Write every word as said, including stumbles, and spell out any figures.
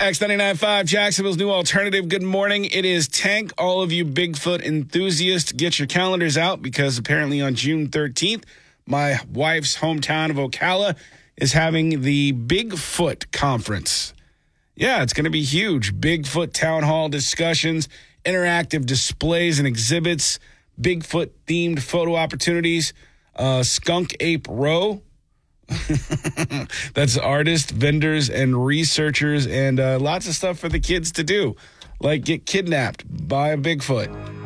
X ninety-nine point five, Jacksonville's new alternative. Good morning. It is Tank. All of you Bigfoot enthusiasts, get your calendars out because apparently on June thirteenth, my wife's hometown of Ocala is having the Bigfoot Conference. Yeah, it's going to be huge. Bigfoot town hall discussions, interactive displays and exhibits, Bigfoot-themed photo opportunities, uh, Skunk Ape Row. That's artists, vendors, and researchers, and uh, lots of stuff for the kids to do, like get kidnapped by a Bigfoot.